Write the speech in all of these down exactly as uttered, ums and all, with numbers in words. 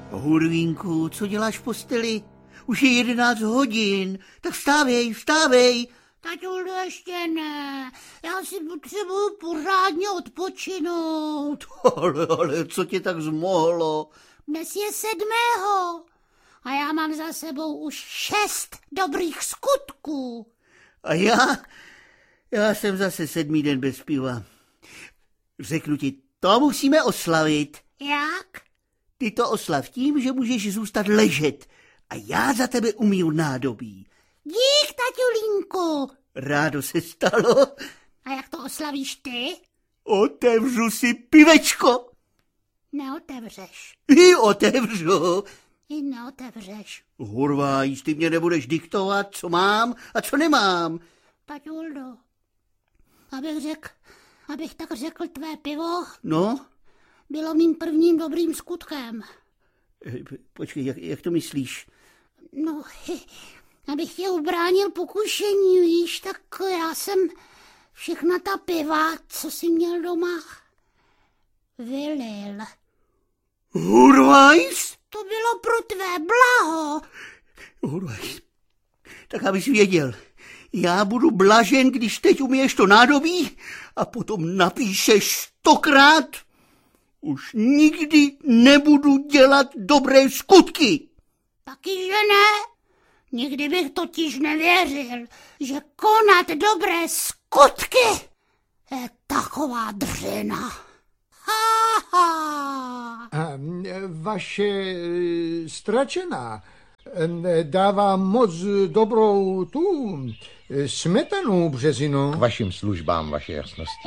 Hurvínku, co děláš v posteli? Už je jedenáct hodin, tak vstávej, vstávej. Taťuldo, ještě ne, já si potřebuju pořádně odpočinout. Ale, ale co tě tak zmohlo? Dnes je sedmého a já mám za sebou už šest dobrých skutků. A já? Já jsem zase sedmý den bez piva. Řeknu ti, to musíme oslavit. Jak? Ty to oslav tím, že můžeš zůstat ležet a já za tebe umiju nádobí. Dík, taťulínku. Rádo se stalo. A jak to oslavíš ty? Otevřu si pivečko. Neotevřeš. I otevřu. I neotevřeš. Hurváš, ty mě nebudeš diktovat, co mám a co nemám. Taťuldo, abych řekl, abych tak řekl tvé pivo, No? bylo mým prvním dobrým skutkem. Počkej, jak, jak to myslíš? No, abych tě ubránil pokušení, víš, tak já jsem všechna ta piva, co jsi měl doma, vylil. Hurváš? To bylo pro tvé blaho. Hurváš, tak abys věděl, já budu blažen, když teď umíješ to nádobí a potom napíšeš stokrát. Už nikdy nebudu dělat dobré skutky. Taky, že ne? Nikdy bych totiž nevěřil, že konat dobré skutky je taková dřina. Ha, ha. A vaše stračená dává moc dobrou tu smetanu, Březino. K vašim službám, vaše jasnosti.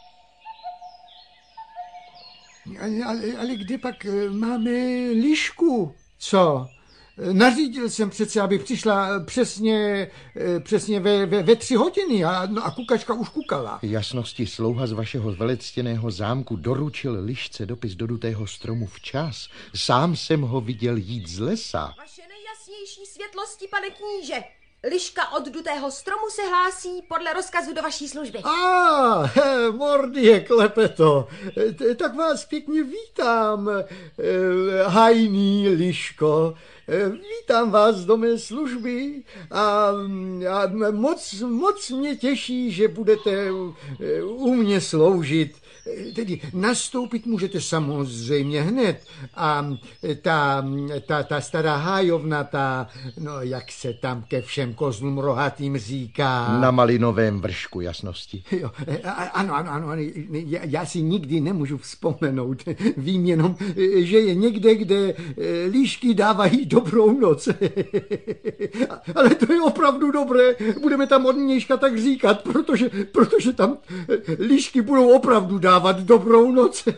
Ale, ale, ale kde pak máme lišku? Co? Nařídil jsem přece, aby přišla přesně, přesně ve, ve, ve tři hodiny a, no a kukačka už kukala. Jasnosti, slouha z vašeho velectěného zámku doručil lišce dopis do dutého stromu včas. Sám jsem ho viděl jít z lesa. Vaše nejjasnější světlosti, pane kníže. Liška od dutého stromu se hlásí podle rozkazu do vaší služby. A, ah, Mordie Klepeto, tak vás pěkně vítám, hajný Liško. Vítám vás do mé služby a, a moc, moc mě těší, že budete u mě sloužit. Tedy nastoupit můžete samozřejmě hned a ta, ta, ta stará hájovna, ta, no jak se tam ke všem kozlům rohatým říká. Na malinovém vršku, jasnosti. Jo, ano, ano, ano, já, já si nikdy nemůžu vzpomenout. Vím jenom, že je někde, kde líšky dávají dobrou noc. Ale to je opravdu dobré, budeme tam od mějška tak říkat, protože, protože tam líšky budou opravdu dávat dobrou noc.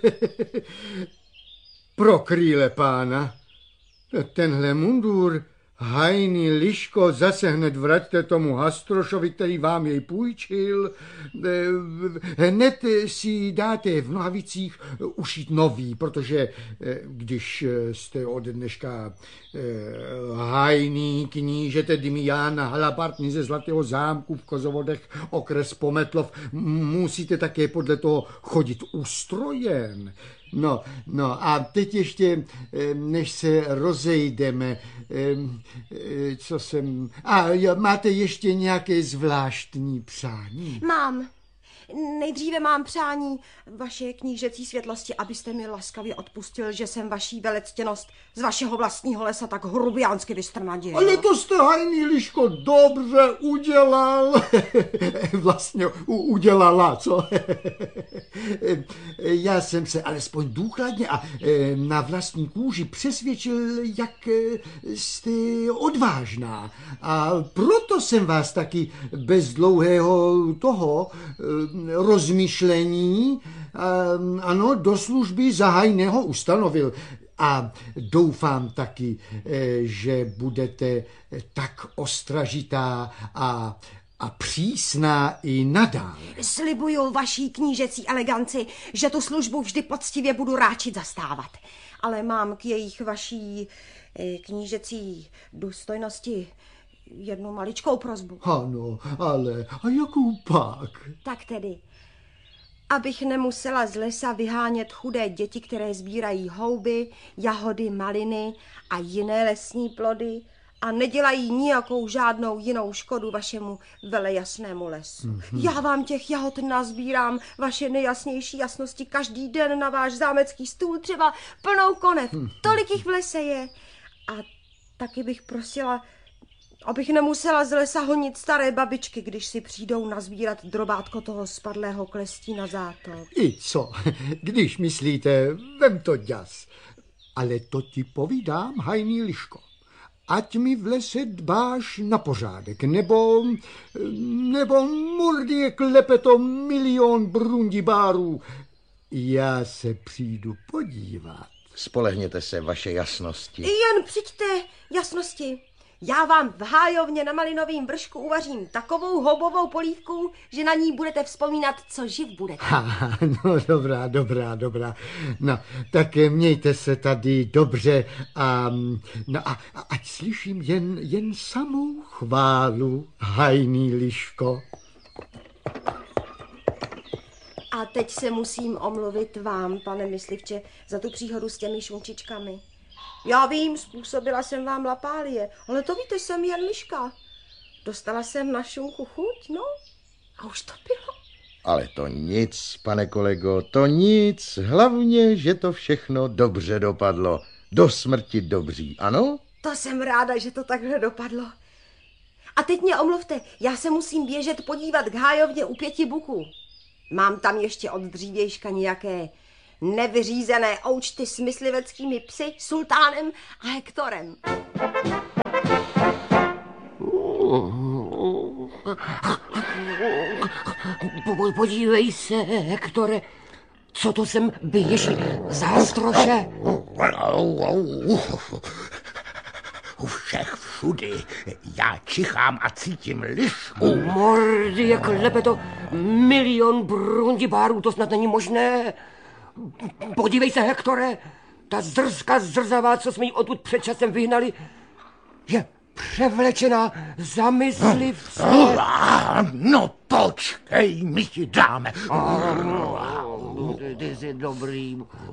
Pro krýle pána. Tenhle mundur, hajný Liško, zase hned vraťte tomu Hastrošovi, který vám jej půjčil. Hned si dáte v nohavicích ušít nový, protože když jste od dneška hajný knížete Dimián Halabartny ze Zlatého zámku v Kozovodech, okres Pometlov, musíte také podle toho chodit ustrojen. No, no a teď ještě, než se rozejdeme, co jsem... A máte ještě nějaké zvláštní přání? Mám. Nejdříve mám přání, vaše knížecí světlosti, abyste mi laskavě odpustil, že jsem vaší velectěnost z vašeho vlastního lesa tak hrubiánsky vystrnadil. Ale to jste, hajný Liško, dobře udělal. Vlastně u, udělala, co? Já jsem se alespoň důkladně a na vlastní kůži přesvědčil, jak jste odvážná. A proto jsem vás taky bez dlouhého toho rozmyšlení, ano, do služby za hajného ustanovil. A doufám taky, že budete tak ostražitá a, a přísná i nadále. Slibuju vaší knížecí eleganci, že tu službu vždy poctivě budu ráčit zastávat. Ale mám k jejich vaší knížecí důstojnosti jednu maličkou prosbu. Ano, ale a jakou pak? Tak tedy, abych nemusela z lesa vyhánět chudé děti, které sbírají houby, jahody, maliny a jiné lesní plody a nedělají nijakou žádnou jinou škodu vašemu velejasnému lesu. Mm-hmm. Já vám těch jahod nazbírám, vaše nejjasnější jasnosti, každý den na váš zámecký stůl, třeba plnou konev. Mm-hmm. Tolik jich v lese je. A taky bych prosila, abych nemusela z lesa honit staré babičky, když si přijdou nazbírat drobátko toho spadlého klestí na zátok. I co? Když myslíte, vem to ďas. Ale to ti povídám, hajný liško. Ať mi v lese dbáš na pořádek, nebo, nebo mordě klepeto milion brundibárů. Já se přijdu podívat. Spolehněte se, vaše jasnosti. Jen přijďte, jasnosti. Já vám v hájovně na malinovým vršku uvařím takovou houbovou polívku, že na ní budete vzpomínat, co živ budete. Ha, no dobrá, dobrá, dobrá. No, tak mějte se tady dobře a, no, a, a ať slyším jen, jen samou chválu, hajný liško. A teď se musím omluvit vám, pane myslivče, za tu příhodu s těmi šunčičkami. Já vím, způsobila jsem vám lapálie, ale to víte, jsem jen liška. Dostala jsem na šunku chuť, no, a už to bylo. Ale to nic, pane kolego, to nic. Hlavně, že to všechno dobře dopadlo. Do smrti dobří, ano? To jsem ráda, že to takhle dopadlo. A teď mě omluvte, já se musím běžet podívat k hájovně u Pěti buků. Mám tam ještě od dřívějška nějaké nevyřízené oučty s mysliveckými psy, Sultánem a Hektorem. Podívej se, Hektore, co to sem běží za stroše? U všech všudy. Já čichám a cítím lišku. Mordy, jak klepeto, milion brundibárů, to snad není možné. Podívej se, Hektore, ta zrzka zrzavá, co jsme ji odtud před časem vyhnali, je převlečená za myslivce. No počkej, my ti dáme. Ty, ty jsi dobrý.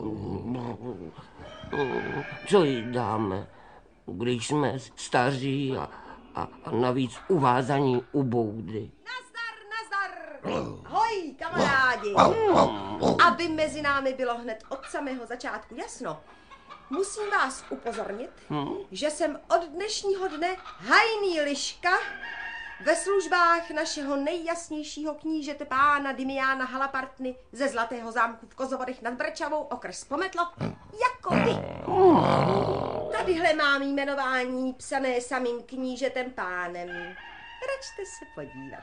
Co jí dáme, když jsme staří a, a, a navíc uvázaní u boudy? Nazdar, nazdar. Hoj, kamarádi. Aby mezi námi bylo hned od samého začátku jasno, musím vás upozornit, hmm? že jsem od dnešního dne hajný liška ve službách našeho nejjasnějšího knížete pána Dimiána Halapartny ze Zlatého zámku v Kozovodech nad Brčavou, okres Pometlov, jako vy. Tadyhle mám jmenování psané samým knížetem pánem. Račte se podívat.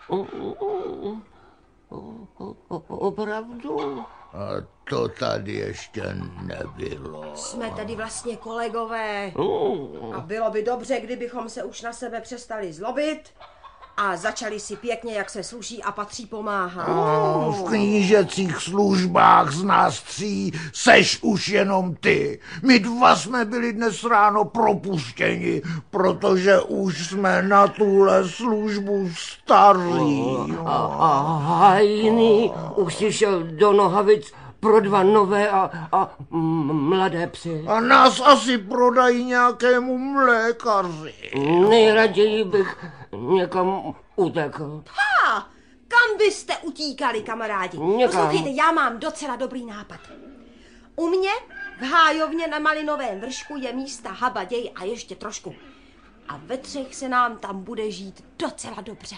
Opravdu? A to tady ještě nebylo. Jsme tedy vlastně kolegové. A bylo by dobře, kdybychom se už na sebe přestali zlobit a začali si pěkně, jak se sluší a patří, pomáhat. No, v knížecích službách z nás tří seš už jenom ty. My dva jsme byli dnes ráno propuštěni, protože už jsme na tuhle službu staří. A, a hajný už si šel do Nohavic pro dva nové a, a mladé psy. A nás asi prodají nějakému mlékaři. Nejraději bych někam utekl. Ha! Kam byste utíkali, kamarádi? Někam. Poslouchejte, já mám docela dobrý nápad. U mě v hájovně na Malinovém vršku je místa haba, děj a ještě trošku. A ve třech se nám tam bude žít docela dobře.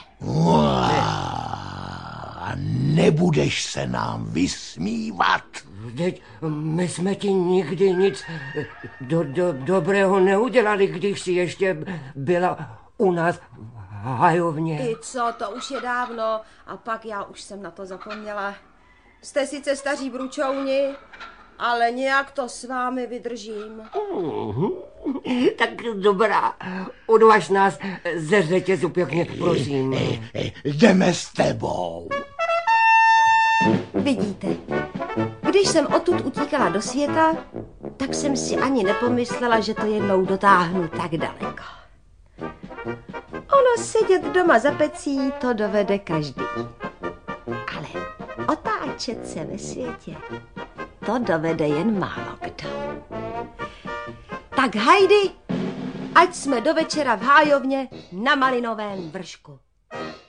A nebudeš se nám vysmívat. Teď my jsme ti nikdy nic do, do, dobrého neudělali, když jsi ještě byla u nás v hájovně. I co, to už je dávno a pak já už jsem na to zapomněla. Jste sice staří bručouni, ale nějak to s vámi vydržím. Mm-hmm. Tak dobrá, odvaž nás ze řetězu pěkně, prosím. Jdeme s tebou. Vidíte, když jsem odtud utíkala do světa, tak jsem si ani nepomyslela, že to jednou dotáhnu tak daleko. Ono sedět doma za pecí, to dovede každý. Ale otáčet mráčet se ve světě, to dovede jen málo kdo. Tak hajdy, ať jsme do večera v hájovně na Malinovém vršku.